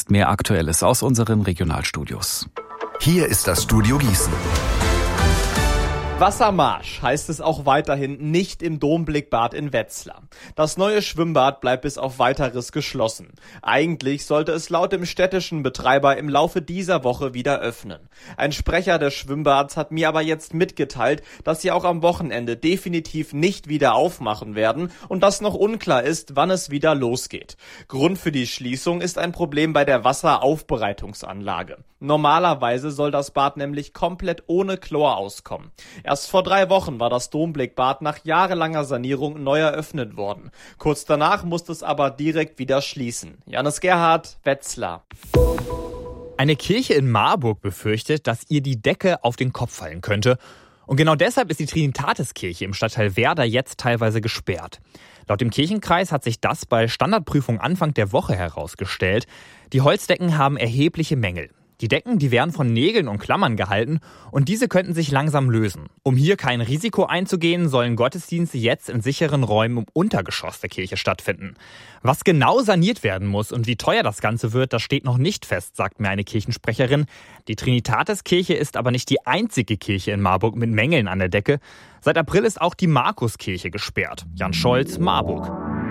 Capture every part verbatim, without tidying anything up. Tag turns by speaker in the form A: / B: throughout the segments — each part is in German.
A: jetzt mehr Aktuelles aus unseren Regionalstudios.
B: Hier ist das Studio Gießen.
C: Wassermarsch heißt es auch weiterhin nicht im Domblickbad in Wetzlar. Das neue Schwimmbad bleibt bis auf Weiteres geschlossen. Eigentlich sollte es laut dem städtischen Betreiber im Laufe dieser Woche wieder öffnen. Ein Sprecher des Schwimmbads hat mir aber jetzt mitgeteilt, dass sie auch am Wochenende definitiv nicht wieder aufmachen werden und dass noch unklar ist, wann es wieder losgeht. Grund für die Schließung ist ein Problem bei der Wasseraufbereitungsanlage. Normalerweise soll das Bad nämlich komplett ohne Chlor auskommen. Erst vor drei Wochen war das Domblickbad nach jahrelanger Sanierung neu eröffnet worden. Kurz danach musste es aber direkt wieder schließen. Janis Gerhardt, Wetzlar.
D: Eine Kirche in Marburg befürchtet, dass ihr die Decke auf den Kopf fallen könnte. Und genau deshalb ist die Trinitatiskirche im Stadtteil Werder jetzt teilweise gesperrt. Laut dem Kirchenkreis hat sich das bei Standardprüfung Anfang der Woche herausgestellt. Die Holzdecken haben erhebliche Mängel. Die Decken, die werden von Nägeln und Klammern gehalten und diese könnten sich langsam lösen. Um hier kein Risiko einzugehen, sollen Gottesdienste jetzt in sicheren Räumen im Untergeschoss der Kirche stattfinden. Was genau saniert werden muss und wie teuer das Ganze wird, das steht noch nicht fest, sagt mir eine Kirchensprecherin. Die Trinitatiskirche ist aber nicht die einzige Kirche in Marburg mit Mängeln an der Decke. Seit April ist auch die Markuskirche gesperrt. Jan Scholz, Marburg.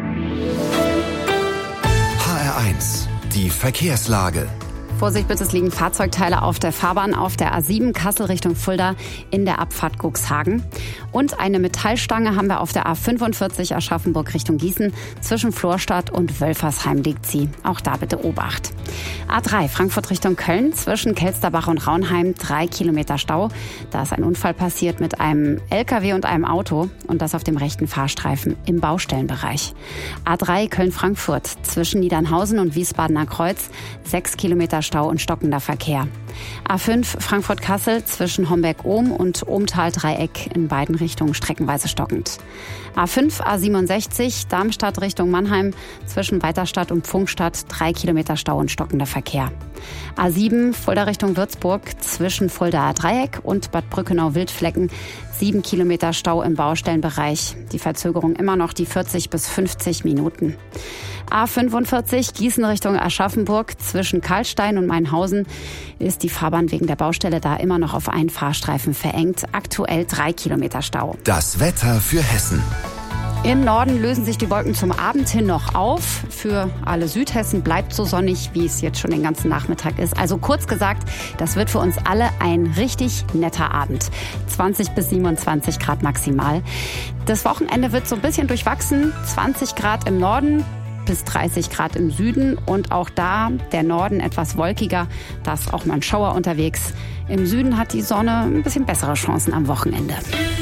B: H R eins, die Verkehrslage.
E: Vorsicht bitte, es liegen Fahrzeugteile auf der Fahrbahn auf der A sieben Kassel Richtung Fulda in der Abfahrt Cuxhagen. Und eine Metallstange haben wir auf der A fünfundvierzig Aschaffenburg Richtung Gießen. Zwischen Florstadt und Wölfersheim liegt sie. Auch da bitte Obacht. A drei Frankfurt Richtung Köln. Zwischen Kelsterbach und Raunheim drei Kilometer Stau. Da ist ein Unfall passiert mit einem L K W und einem Auto. Und das auf dem rechten Fahrstreifen im Baustellenbereich. A drei Köln-Frankfurt. Zwischen Niedernhausen und Wiesbadener Kreuz sechs Kilometer Stau und stockender Verkehr. A fünf Frankfurt-Kassel zwischen Homberg-Ohm und Ohmtal-Dreieck in beiden Richtungen streckenweise stockend. A fünf A siebenundsechzig Darmstadt Richtung Mannheim zwischen Weiterstadt und Pfungstadt drei Kilometer Stau und stockender Verkehr. A sieben Fulda Richtung Würzburg zwischen Fuldaer Dreieck und Bad Brückenau-Wildflecken sieben Kilometer Stau im Baustellenbereich. Die Verzögerung immer noch die vierzig bis fünfzig Minuten. A fünfundvierzig Gießen Richtung Aschaffenburg zwischen Karlstein und Mainhausen ist die Fahrbahn wegen der Baustelle da immer noch auf einen Fahrstreifen verengt. Aktuell drei Kilometer Stau.
B: Das Wetter für Hessen.
E: Im Norden lösen sich die Wolken zum Abend hin noch auf. Für alle Südhessen bleibt so sonnig, wie es jetzt schon den ganzen Nachmittag ist. Also kurz gesagt, das wird für uns alle ein richtig netter Abend. zwanzig bis siebenundzwanzig Grad maximal. Das Wochenende wird so ein bisschen durchwachsen. zwanzig Grad im Norden bis dreißig Grad im Süden und auch da der Norden etwas wolkiger. Da ist auch mal ein Schauer unterwegs. Im Süden hat die Sonne ein bisschen bessere Chancen am Wochenende.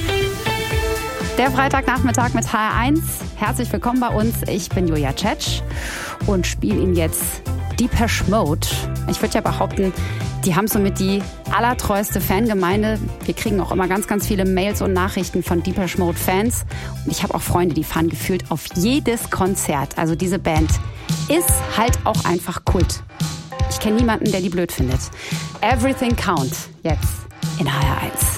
E: Der Freitagnachmittag mit H R eins. Herzlich willkommen bei uns. Ich bin Julia Tschetsch und spiele Ihnen jetzt Depeche Mode. Ich würde ja behaupten, die haben somit die allertreueste Fangemeinde. Wir kriegen auch immer ganz, ganz viele Mails und Nachrichten von Depeche Mode Fans. Und ich habe auch Freunde, die fahren gefühlt auf jedes Konzert. Also diese Band ist halt auch einfach Kult. Ich kenne niemanden, der die blöd findet. Everything Count. Jetzt in H R eins.